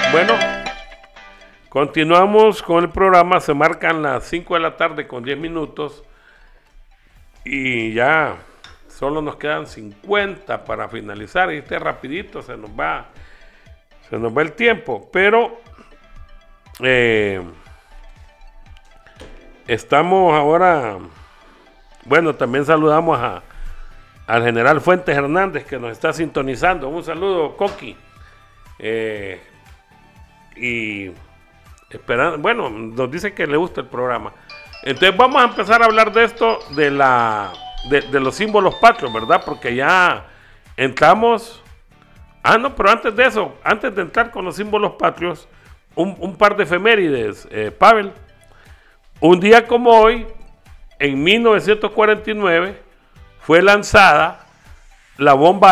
Bueno, continuamos con el programa. Se marcan las 5 de la tarde con 10 minutos y ya solo nos quedan 50 para finalizar. Y rapidito se nos va el tiempo, pero estamos ahora. Bueno, también saludamos al general Fuentes Hernández, que nos está sintonizando. Un saludo, Coqui. Y esperando, bueno, nos dice que le gusta el programa. Entonces vamos a empezar a hablar de esto, de los símbolos patrios, ¿verdad? Porque ya entramos. No, pero antes de eso, antes de entrar con los símbolos patrios, un par de efemérides, Pavel. Un día como hoy, en 1949, fue lanzada la bomba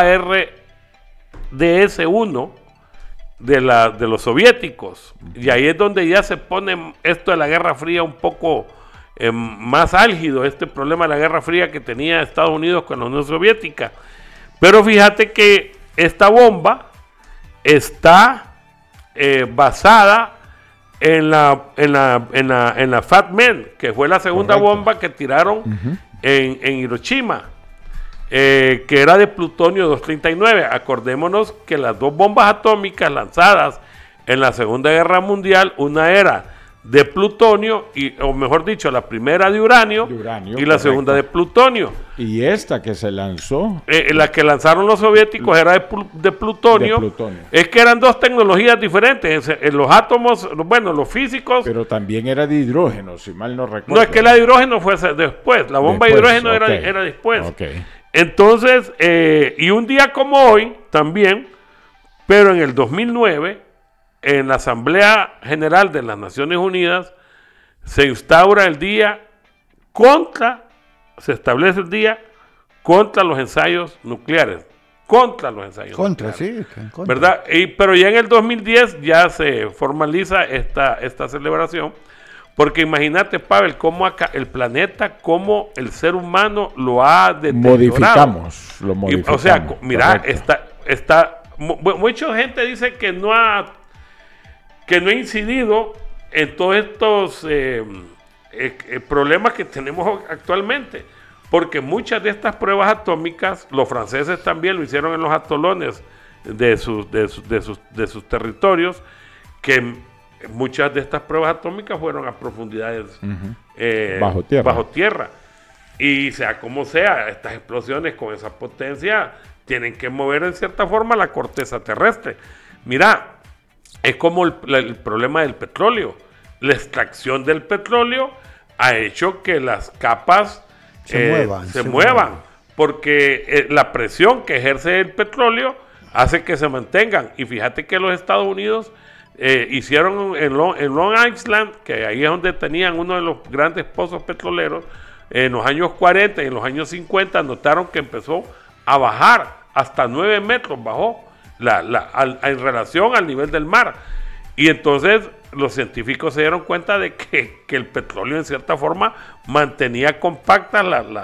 RDS-1 de los soviéticos. Y ahí es donde ya se pone esto de la Guerra Fría un poco más álgido, este problema de la Guerra Fría que tenía Estados Unidos con la Unión Soviética. Pero fíjate que esta bomba está basada en la Fat Man, que fue la segunda bomba que tiraron en Hiroshima, que era de plutonio 239. Acordémonos que las dos bombas atómicas lanzadas en la Segunda Guerra Mundial, una era de plutonio, o mejor dicho, la primera de uranio y la correcto. Segunda de plutonio. Y esta que se lanzó, la que lanzaron los soviéticos era de plutonio. Es que eran dos tecnologías diferentes. Los átomos, bueno, los físicos. Pero también era de hidrógeno, si mal no recuerdo. No, es que la de hidrógeno fue después. La bomba de hidrógeno era después. Okay. Entonces, y un día como hoy también, pero en el 2009, en la Asamblea General de las Naciones Unidas, se instaura el día se establece el día contra los ensayos nucleares. Contra los ensayos nucleares. Sí, ¿verdad? Pero ya en el 2010 ya se formaliza esta celebración. Porque imagínate, Pavel, cómo acá el planeta, cómo el ser humano lo ha deteriorado. Lo modificamos. O sea, mira, mucha gente dice que no ha incidido en todos estos problemas que tenemos actualmente. Porque muchas de estas pruebas atómicas, los franceses también lo hicieron en los atolones de sus territorios, que muchas de estas pruebas atómicas fueron a profundidades bajo tierra. Y sea como sea, estas explosiones con esa potencia tienen que mover en cierta forma la corteza terrestre. Mira, es como el problema del petróleo. La extracción del petróleo ha hecho que las capas se muevan, porque la presión que ejerce el petróleo hace que se mantengan. Y fíjate que los Estados Unidos hicieron en Long Island, que ahí es donde tenían uno de los grandes pozos petroleros, en los años 40 y en los años 50 notaron que empezó a bajar, hasta 9 metros bajó en relación al nivel del mar. Y entonces los científicos se dieron cuenta de que el petróleo en cierta forma mantenía compactas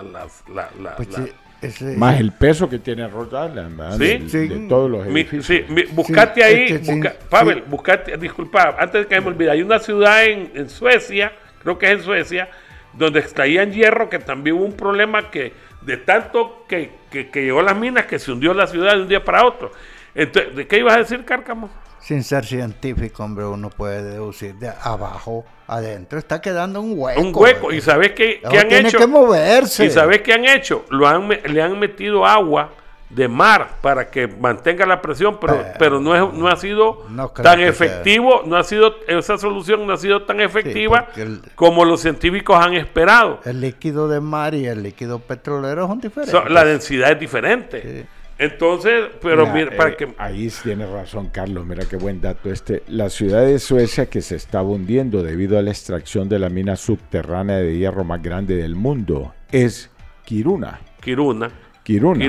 más el peso que tiene Rhode Island, ¿verdad? De todos los edificios. Buscate ahí, Pavel, buscate, disculpa, antes de que me olvide, hay una ciudad en Suecia, creo que es en Suecia, donde extraían hierro, que también hubo un problema que de tanto que llegó a las minas, que se hundió la ciudad de un día para otro. Entonces, ¿de qué ibas a decir, Cárcamo? Sin ser científico, hombre, uno puede deducir de abajo adentro está quedando un hueco. Un hueco. ¿Y sabes qué han hecho? Tiene que moverse. ¿Y sabes qué han hecho? Le han metido agua de mar para que mantenga la presión, pero no ha sido tan efectivo, esa solución no ha sido tan efectiva como los científicos han esperado. El líquido de mar y el líquido petrolero son diferentes. La densidad es diferente. Sí. Entonces, pero mira, para que... Ahí tiene razón, Carlos, mira qué buen dato la ciudad de Suecia que se estaba hundiendo debido a la extracción de la mina subterránea de hierro más grande del mundo es Kiruna.